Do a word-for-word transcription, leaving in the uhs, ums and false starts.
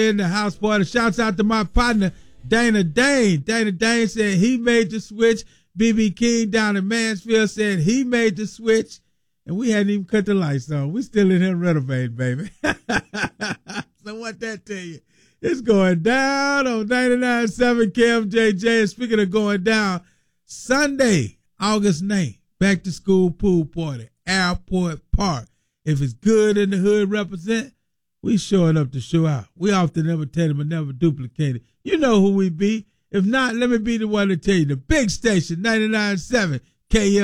in the house party. Shouts out to my partner, Dana Dane. Dana Dane said he made the switch. B B King down in Mansfield said he made the switch. And we hadn't even cut the lights on. We still in here renovating, baby. So what that tell you? It's going down on ninety-nine point seven K M J J. And speaking of going down, Sunday, August ninth, back to school pool party, Airport Park. If it's good in the hood represent, we showing up to show out. We often imitate but never duplicate it. You know who we be. If not, let me be the one to tell you. The big station, ninety-nine point seven K M